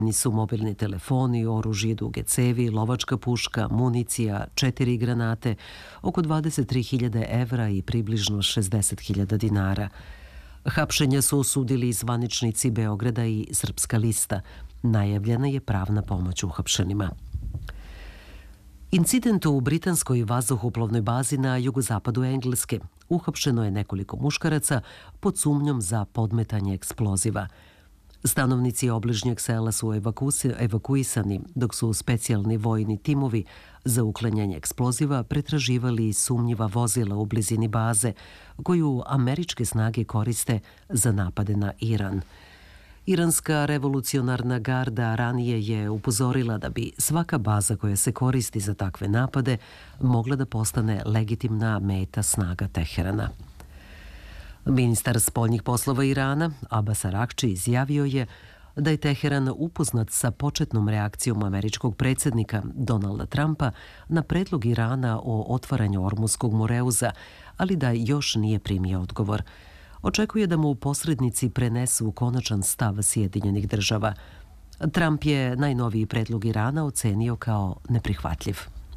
Su mobilni telefoni, oružje, duge cevi, lovačka puška, municija, 4 granate, oko 23.000 evra i približno 60.000 dinara. Hapšenja su osudili zvaničnici Beograda i Srpska lista. Najavljena je pravna pomoć uhapšenima. Incident u britanskoj vazduhoplovnoj bazi na jugozapadu Engleske. Uhapšeno je nekoliko muškaraca pod sumnjom za podmetanje eksploziva. Stanovnici obližnjeg sela su evakuisani, dok su specijalni vojni timovi za uklanjanje eksploziva pretraživali sumnjiva vozila u blizini baze, koju američke snage koriste za napade na Iran. Iranska revolucionarna garda ranije je upozorila da bi svaka baza koja se koristi za takve napade mogla da postane legitimna meta snaga Teherana. Ministar spoljnih poslova Irana, Abbas Araghči, izjavio je da je Teheran upoznat sa početnom reakcijom američkog predsjednika Donalda Trumpa na predlog Irana o otvaranju Ormuskog moreuza, ali da još nije primio odgovor. Očekuje da mu posrednici prenesu konačan stav Sjedinjenih država. Trump je najnoviji predlog Irana ocenio kao neprihvatljiv.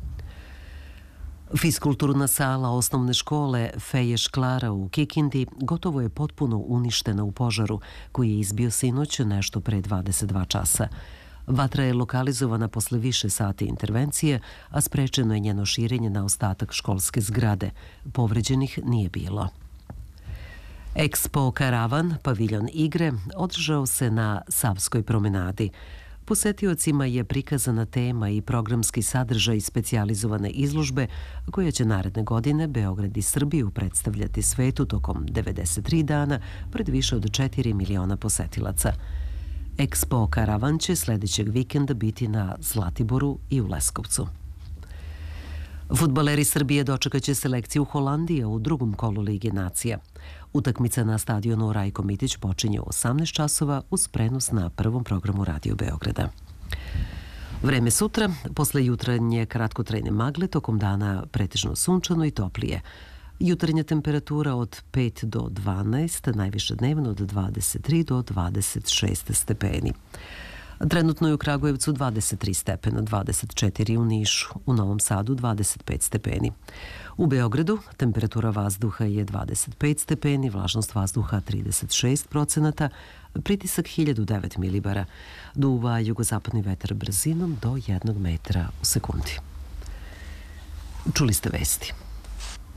Fiskulturna sala osnovne škole Feje Šklara u Kikindi gotovo je potpuno uništena u požaru koji je izbio sinoć nešto pre 22 časa. Vatra je lokalizovana posle više sati intervencije, a sprečeno je njeno širenje na ostatak školske zgrade. Povređenih nije bilo. Expo Karavan, paviljon igre, održao se na Savskoj promenadi. Posetiocima je prikazana tema i programski sadržaj specijalizovane izložbe koja će naredne godine Beograd i Srbiju predstavljati svetu tokom 93 dana pred više od 4 miliona posetilaca. Expo Karavan će sledećeg vikenda biti na Zlatiboru i u Leskovcu. Fudbaleri Srbije dočekaće selekciju Holandije u drugom kolu Lige nacija. Utakmica na stadionu Rajko Mitić počinje u 18 časova uz prenos na prvom programu Radio Beograda. Vreme sutra, posle jutarnje kratkotrajne magle, tokom dana pretežno sunčano i toplije. Jutarnja temperatura od 5 do 12, najviše dnevno od 23 do 26 stepeni. Trenutno je u Kragujevcu 23 stepena, 24 u Nišu, u Novom Sadu 25 stepeni. U Beogradu temperatura vazduha je 25 stepeni, vlažnost vazduha 36%, pritisak 1009 milibara. Duva jugozapadni vetar brzinom do 1 metra u sekundi. Čuli ste vesti.